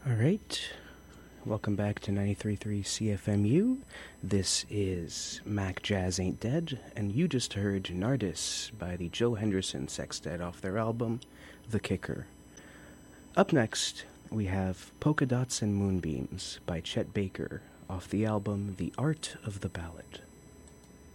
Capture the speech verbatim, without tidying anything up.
All right. Welcome back to ninety-three point three C F M U. This is Mac Jazz Ain't Dead, and you just heard Nardis by the Joe Henderson Sextet off their album, The Kicker. Up next, we have Polka Dots and Moonbeams by Chet Baker off the album The Art of the Ballad.